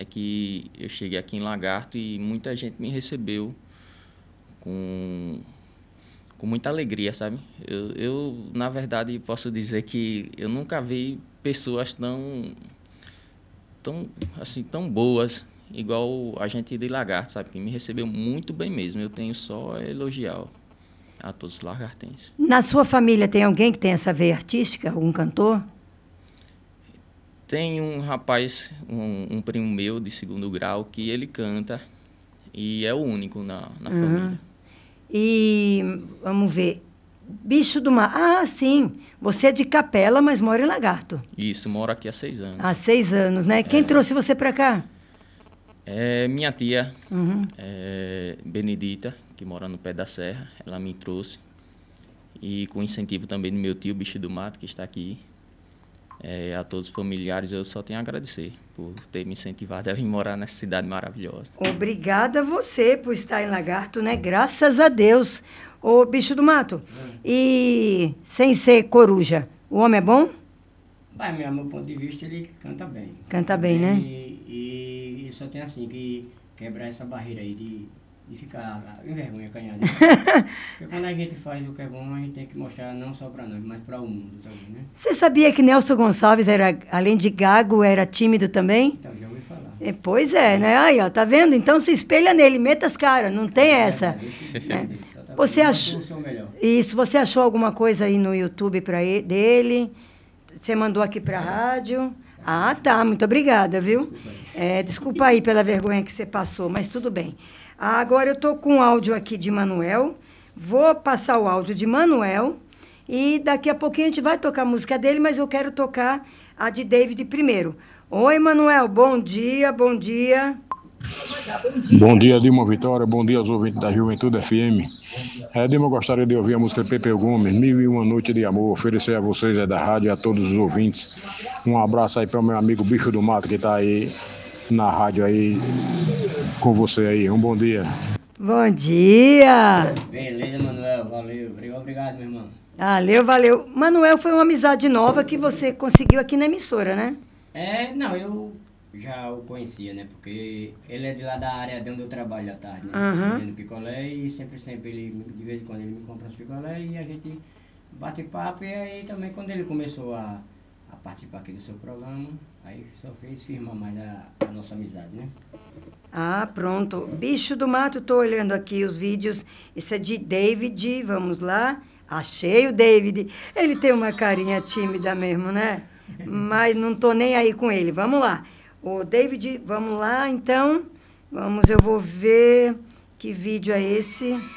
que eu cheguei aqui em Lagarto e muita gente me recebeu com muita alegria, sabe? Na verdade, posso dizer que eu nunca vi pessoas tão boas, igual a gente de Lagarto, sabe? Que me recebeu muito bem mesmo. Eu tenho só a elogiar a todos os lagartenses. Na sua família tem alguém que tem essa veia artística? Algum cantor? Tem um rapaz, um primo meu de 2º grau, que ele canta e é o único na família. E, vamos ver, Bicho do Mato. Ah, sim, você é de Capela, mas mora em Lagarto. Isso, moro aqui há 6 anos. Há 6 anos, né? Quem trouxe você para cá? É minha tia, Benedita, que mora no pé da serra, ela me trouxe. E com incentivo também do meu tio, Bicho do Mato, que está aqui. A todos os familiares, eu só tenho a agradecer por ter me incentivado a vir morar nessa cidade maravilhosa. Obrigada a você por estar em Lagarto, né? Graças a Deus. Ô, Bicho do Mato, e sem ser coruja, o homem é bom? Mas, meu ponto de vista, ele canta bem. Canta bem, né? E só tem assim que quebrar essa barreira aí de ficar envergonhado. Porque quando a gente faz o que é bom, a gente tem que mostrar não só para nós, mas para o mundo também, né? Você sabia que Nelson Gonçalves, além de gago, era tímido também? Então, já ouvi falar. Pois é, né? Aí, ó, tá vendo? Então se espelha nele, meta as caras, não tem essa. Você achou? Isso, você achou alguma coisa aí no YouTube dele? Você mandou aqui para a rádio? Ah, tá, muito obrigada, viu? Desculpa aí pela vergonha que você passou, mas tudo bem. Agora eu estou com o áudio aqui de Manuel. Vou passar o áudio de Manuel e daqui a pouquinho a gente vai tocar a música dele, mas eu quero tocar a de David primeiro. Oi, Manuel, bom dia, bom dia. Bom dia, Dilma Vitória, bom dia aos ouvintes da Juventude FM. Dilma, eu gostaria de ouvir a música de Pepe Gomes, 1001 Noite de Amor, oferecer a vocês da rádio e a todos os ouvintes. Um abraço aí para o meu amigo Bicho do Mato, que está aí na rádio aí com você aí. Um bom dia. Bom dia. Beleza, Manuel, valeu. Obrigado, meu irmão. Valeu. Manuel, foi uma amizade nova que você conseguiu aqui na emissora, né? Não, eu já o conhecia, né? Porque ele é de lá da área de onde eu trabalho à tarde, né? Vendendo picolé e sempre ele, de vez em quando ele me compra uns picolé e a gente bate papo. E aí também quando ele começou a participar aqui do seu programa, aí só fez firmar mais a nossa amizade, né? Pronto. Bicho do Mato, tô olhando aqui os vídeos. Isso é de David, vamos lá. Achei o David. Ele tem uma carinha tímida mesmo, né? Mas não tô nem aí com ele. Vamos lá. Ô, David, vamos lá, então. Eu vou ver que vídeo é esse.